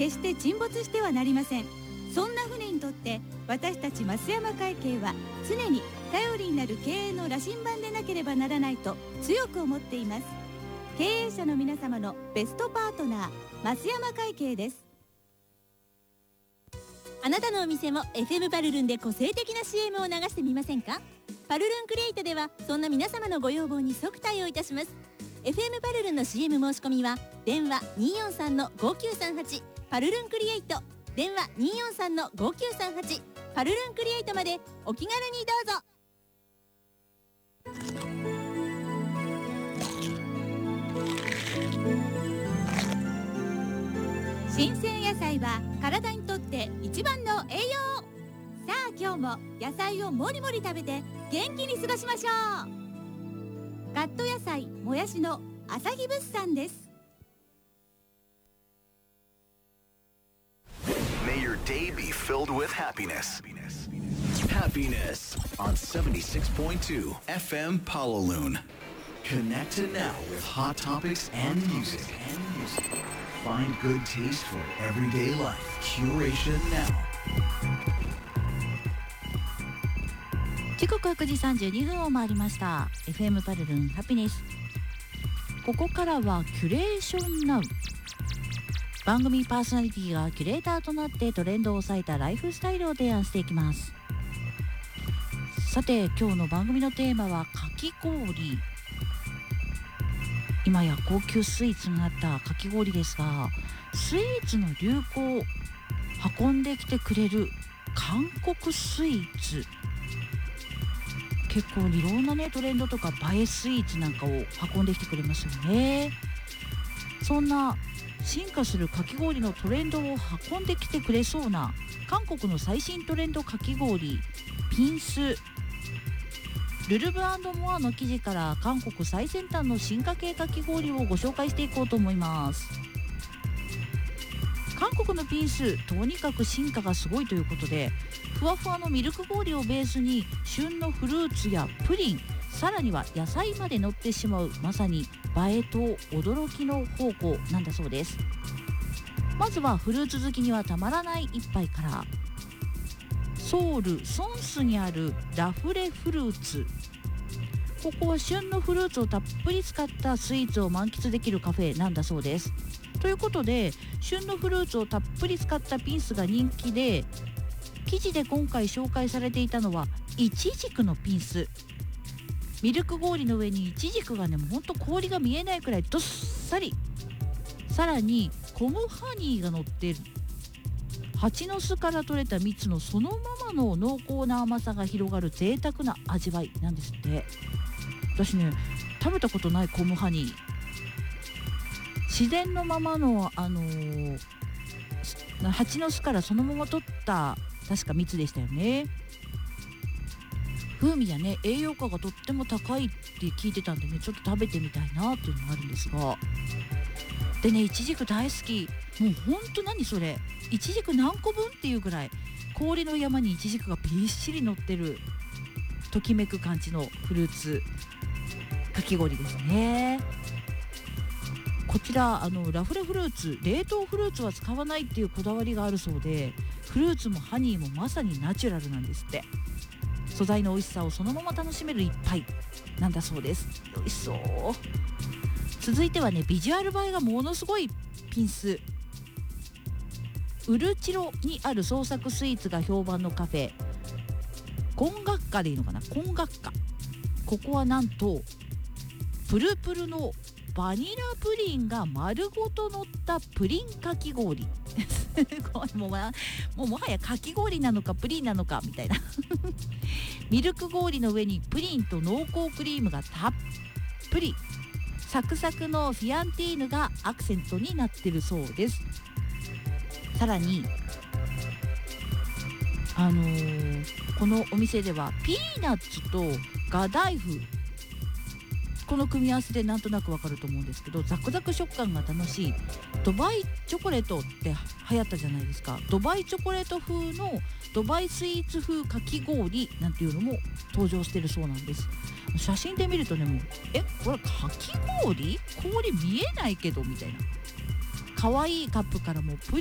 決して沈没してはなりません。そんな船にとって私たち増山会計は常に頼りになる経営の羅針盤でなければならないと強く思っています。経営者の皆様のベストパートナー、増山会計です。 あなたのお店も FM パルルンで個性的な CM を流してみませんか？パルルンクリエイトではそんな皆様のご要望に即対応いたします。 FM パルルンの CM 申し込みは電話 243-5938 パルルンクリエイト、電話 243-5938 パルルンクリエイトまでお気軽にどうぞ。 新鮮野菜は体にとって一番の栄養。さあ今日も野菜をもりもり食べて元気に過ごしましょう。カット野菜もやしの朝日物産です。 May your day be filled with happiness. Happiness on 76.2 FM Palaloon. Connect now with hot topics and music. Find good taste for everyday life. Curation now. 時刻は9時32分を回りました。 FM パルルンハピネス。ここからはキュレーションナウ。番組パーソナリティがキュレーターとなってトレンドを抑えたライフスタイルを提案していきます。さて今日の番組のテーマはかき氷。今や高級スイーツになったかき氷ですが、スイーツの流行を運んできてくれる韓国スイーツ、結構いろんなねトレンドとか映えスイーツなんかを運んできてくれますよね。そんな進化するかき氷のトレンドを運んできてくれそうな韓国の最新トレンドかき氷、ピンス。ルルブ&モアの記事から韓国最先端の進化系かき氷をご紹介していこうと思います。韓国のピンス、とにかく進化がすごいということで、ふわふわのミルク氷をベースに旬のフルーツやプリン、さらには野菜まで乗ってしまう、まさに映えと驚きの宝庫なんだそうです。まずはフルーツ好きにはたまらない一杯から。ソウルソンスにあるラフレフルーツ。ここは旬のフルーツをたっぷり使ったスイーツを満喫できるカフェなんだそうです。ということで旬のフルーツをたっぷり使ったピンスが人気で、記事で今回紹介されていたのはイチジクのピンス。ミルク氷の上にイチジクがね、もうほんと氷が見えないくらいどっさり、さらにコムハニーが乗っている。蜂の巣から取れた蜜のそのままの濃厚な甘さが広がる贅沢な味わいなんですって。私ね食べたことないコムハニー。自然のままの蜂の巣からそのまま取った確か蜜でしたよね。風味やね栄養価がとっても高いって聞いてたんでね、ちょっと食べてみたいなっていうのがあるんですが、でねイチジク大好き。もうほんと何それ、イチジク何個分っていうぐらい氷の山にイチジクがびっしり乗ってるときめく感じのフルーツかき氷ですね。こちらラフレフルーツ、冷凍フルーツは使わないっていうこだわりがあるそうで、フルーツもハニーもまさにナチュラルなんですって。素材の美味しさをそのまま楽しめる一杯なんだそうです。美味しそう。続いてはねビジュアル映えがものすごいピンス。ウルチロにある創作スイーツが評判のカフェ、コンガッカでいいのかな、コンガッカ。ここはなんとプルプルのバニラプリンが丸ごと乗ったプリンかき氷すごい、もうもはやかき氷なのかプリンなのかみたいなミルク氷の上にプリンと濃厚クリームがたっぷり、サクサクのフィアンティーヌがアクセントになってるそうです。さらにこのお店ではピーナッツとガダイフ、この組み合わせでなんとなくわかると思うんですけど、ザクザク食感が楽しいドバイチョコレートって流行ったじゃないですか。ドバイチョコレート風のドバイスイーツ風かき氷なんていうのも登場してるそうなんです。写真で見るとね、もうこれかき氷見えないけどみたいな、可愛いカップからもプ